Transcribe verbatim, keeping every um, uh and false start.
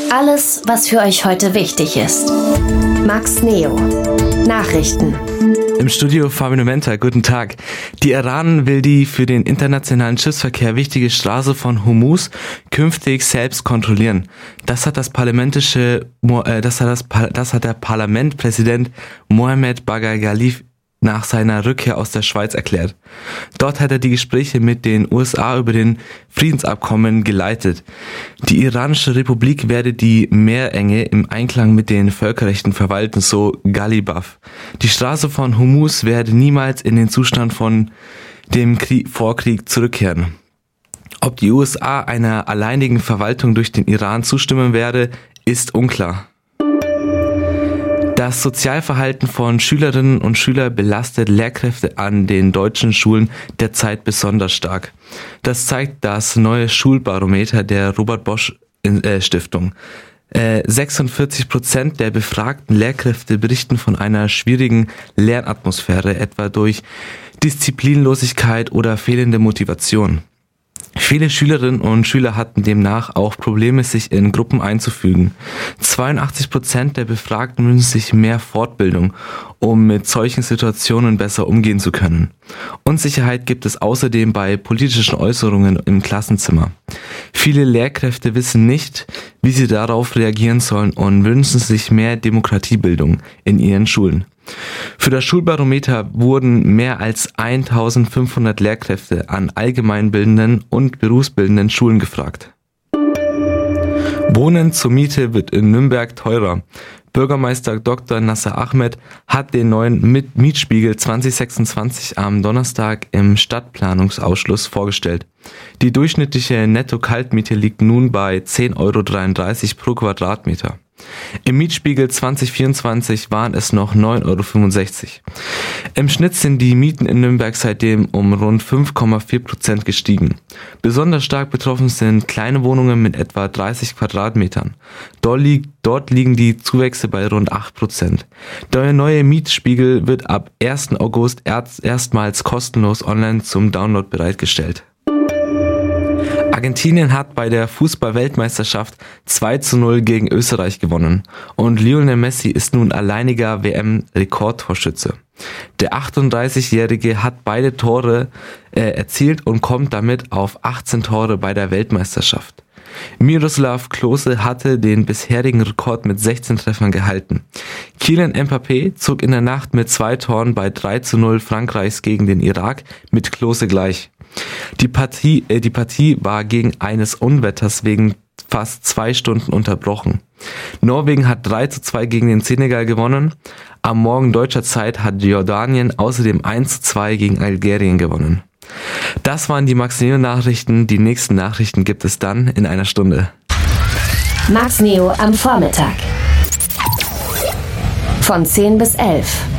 Alles, was für euch heute wichtig ist. Max Neo. Nachrichten. Im Studio Fabian Menta, guten Tag. Die Iran will die für den internationalen Schiffsverkehr wichtige Straße von Hormuz künftig selbst kontrollieren. Das hat das parlamentische, äh, das hat das, das hat der Parlamentpräsident Mohammed Bagher Ghalib nach seiner Rückkehr aus der Schweiz erklärt. Dort hat er die Gespräche mit den U S A über den Friedensabkommen geleitet. Die iranische Republik werde die Meerenge im Einklang mit den Völkerrechten verwalten, so Ghalibaf. Die Straße von Hormuz werde niemals in den Zustand von dem Krieg, Vorkrieg zurückkehren. Ob die U S A einer alleinigen Verwaltung durch den Iran zustimmen werde, ist unklar. Das Sozialverhalten von Schülerinnen und Schülern belastet Lehrkräfte an den deutschen Schulen derzeit besonders stark. Das zeigt das neue Schulbarometer der Robert Bosch Stiftung. sechsundvierzig Prozent der befragten Lehrkräfte berichten von einer schwierigen Lernatmosphäre, etwa durch Disziplinlosigkeit oder fehlende Motivation. Viele Schülerinnen und Schüler hatten demnach auch Probleme, sich in Gruppen einzufügen. zweiundachtzig Prozent der Befragten wünschen sich mehr Fortbildung, um mit solchen Situationen besser umgehen zu können. Unsicherheit gibt es außerdem bei politischen Äußerungen im Klassenzimmer. Viele Lehrkräfte wissen nicht, wie sie darauf reagieren sollen und wünschen sich mehr Demokratiebildung in ihren Schulen. Für das Schulbarometer wurden mehr als eintausendfünfhundert Lehrkräfte an allgemeinbildenden und berufsbildenden Schulen gefragt. Wohnen zur Miete wird in Nürnberg teurer. Bürgermeister Doktor Nasser Ahmed hat den neuen Mietspiegel zwanzig sechsundzwanzig am Donnerstag im Stadtplanungsausschuss vorgestellt. Die durchschnittliche Netto-Kaltmiete liegt nun bei zehn Euro dreiunddreißig pro Quadratmeter. Im Mietspiegel zwanzig vierundzwanzig waren es noch neun Euro fünfundsechzig. Im Schnitt sind die Mieten in Nürnberg seitdem um rund fünf Komma vier Prozent gestiegen. Besonders stark betroffen sind kleine Wohnungen mit etwa dreißig Quadratmetern. Dort, liegt, dort liegen die Zuwächse bei rund acht Prozent. Der neue Mietspiegel wird ab ersten August erst, erstmals kostenlos online zum Download bereitgestellt. Argentinien hat bei der Fußball-Weltmeisterschaft zwei zu null gegen Österreich gewonnen und Lionel Messi ist nun alleiniger W M-Rekordtorschütze. Der achtunddreißigjährige hat beide Tore äh, erzielt und kommt damit auf achtzehn Tore bei der Weltmeisterschaft. Miroslav Klose hatte den bisherigen Rekord mit sechzehn Treffern gehalten. Kylian Mbappé zog in der Nacht mit zwei Toren bei drei zu null Frankreichs gegen den Irak mit Klose gleich. Die Partie, äh, die Partie war gegen eines Unwetters wegen fast zwei Stunden unterbrochen. Norwegen hat drei zu zwei gegen den Senegal gewonnen. Am Morgen deutscher Zeit hat Jordanien außerdem eins zu zwei gegen Algerien gewonnen. Das waren die Max Neo Nachrichten. Die nächsten Nachrichten gibt es dann in einer Stunde. Max Neo am Vormittag. Von zehn bis elf.